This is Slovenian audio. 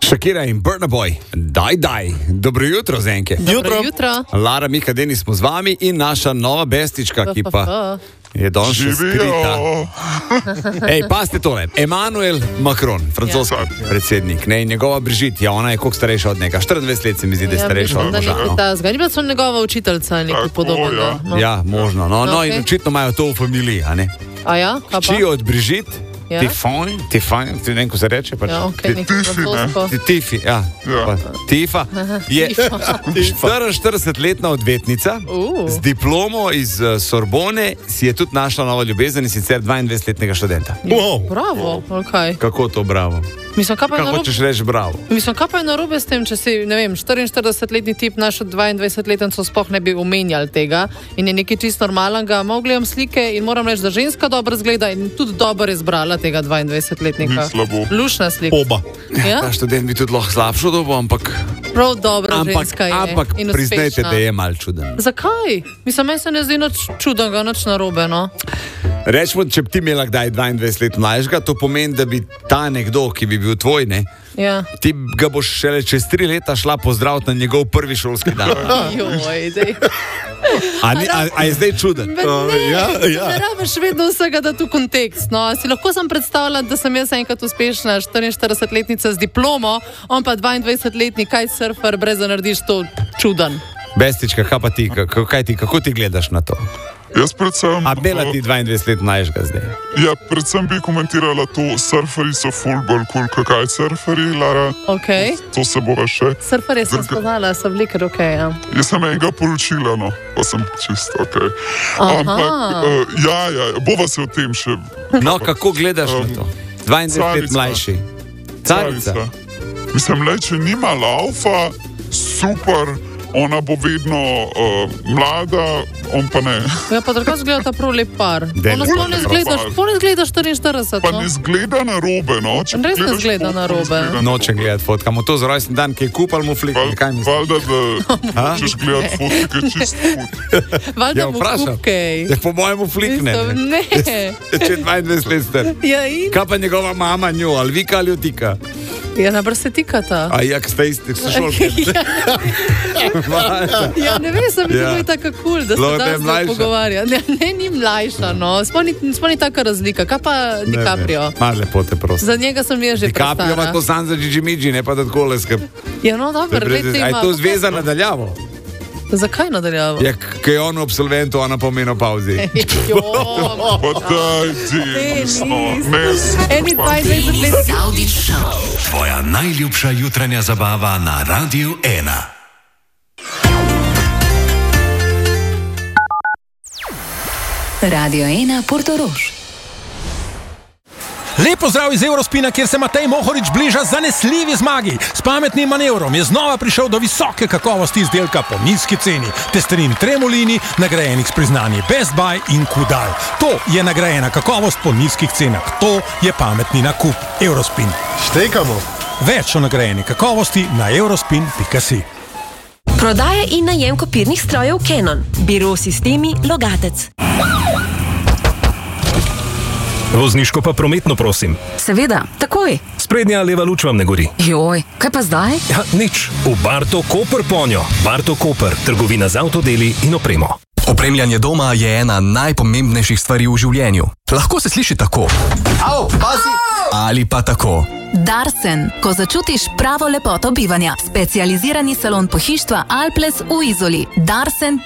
Shakira in Burna Boy, daj. Dobro jutro, Zenke. Dobro jutro. Lara, Mika, Denis smo z vami in naša nova bestička, ki pa je danes še skrita. Ej, pazite tole. Emmanuel Macron, francoski predsednik, ne, in njegova Brigitte, ona je koliko starejša od njega. 24 let se mi zdi, da je starejša od moža. Ni bila so njegova učiteljca, nekaj podobnega. No. Ja, možno. No, in očitno imajo to v familiji, a ne? A ja? Hči od Brigitte. Ja. Tifa, ne vem, ko se reče. Pač. Ja, okay, Tifi, ja. Tifa je 44-letna odvetnica z diplomo iz Sorbone, si je tudi našla novo ljubezen in sicer 22-letnega študenta. Wow. Bravo, okay. Kako to bravo? Mislim, kaj hočeš reči bravo? Mislim, kaj pa je narobe s tem, če si, ne vem, 44-letni tip našo 22-letnico sploh ne bi omenjali tega in je nekaj čisto normalnega. Malo gledam slike in moram reči, da ženska dobro zgleda in tudi dobro izbrala tega 22-letnika. Lušna slika. Oba. Ja? Ta študent bi tudi lahko slabšo dobo, ampak... Prav dobra ženska je. Ampak priznajte, da je mal čuden. Zakaj? Mislim, meni se ne zdi nič čudnega, nič narobe, no. Rečemo, če bi ti imela kdaj 22 let mlajšega, to pomeni, da bi ta nekdo, ki bi bil tvoj, ne? Ja. Ti ga boš šele čez 3 leta šla pozdraviti na njegov prvi šolski dan. A je zdaj čuden? Ne rabiš vedno vsega dati v kontekst. No. Si lahko sem predstavljala, da sem jaz enkrat uspešna 44-letnica z diplomo, on pa 22-letni kaj surfer, brez da narediš to čuden. Bestička, kako ti gledaš na to? Jaz predvsem... A bela ti 22 let mlajšega zdaj? Ja, predvsem bi komentirala to, surferi so ful bolj cool, kakaj surferi, Lara. Ok. To se bova še... Surferi sem spoznala, so bili kar ok, ja. Jaz sem enega poročila, no, pa sem čist ok. Ampak, bova se o tem še... No, kako gledaš na to? 22 let mlajši. Carica. Mislim, le, če nima laufa, super... Ona bo vedno mlada, on pa ne. Ja, pa drugače zgleda ta prav lep par. Ona sploh ne zgleda 44. Pa ne zgleda na robe, no. Res ne zgleda na robe. Noče gledati fotke. Mu to za rojsten dan, ki je kupal mu flikne. Kaj misliš? Valjda, da češ gledati fotke, ki je čist fut. Valjda bo kupkej. Ja, po mojemu flikne. Ne. Če 22 let star. Ja, in? Kaj pa njegova mama njo, ali vika ali otika? Ja, najbrž se tikata. A ja, ste isti, so šolke. Ja, ne vem, sem videl, da je tako cool, da se da zdaj pogovarja. Ne, ni mlajša, no. Sploh ni taka razlika. Kaj pa DiCaprio? Malo lepote, prosim. Za njega sem že prestara. DiCaprio ima to sam za Gigi, ne pa da tako leskap. Ja, no, dobro, recimo. A je to zveza nadaljavo? Zakaj nadaljavo? Ja, kaj je on v absolventu, ona pa v menopauzi. Pa daj ti, Eni 22 let. Savdić Show. Tvoja najljubša jutranja zabava na Radiu 1. Radio 1 Portorož. Lep pozdrav iz Eurospina, kjer se Matej Mohorič bliža zanesljivi zmagi. S pametnim manevrom je znova prišel do visoke kakovosti izdelka po nizki ceni. Testerin Tremolini, nagrajenih s priznanji Best Buy in Kudal. To je nagrajena kakovost po nizkih cenah. To je pametni nakup. Eurospin. Štekamo. Več o nagrajeni kakovosti na eurospin.si. Prodaja in najem kopirnih strojev Canon. Biro sistemi Logatec. Vozniško pa prometno, prosim. Seveda, takoj. Sprednja leva luč vam ne gori. Joj, kaj pa zdaj? Ja, nič. V Barto Koper ponjo. Barto Koper, trgovina z avtodeli in opremo. Opremljanje doma je ena najpomembnejših stvari v življenju. Lahko se sliši tako. Au, pazi! Ali pa tako. Darsen, ko začutiš pravo lepoto bivanja. Specializirani salon pohištva Alples v Izoli. Darsen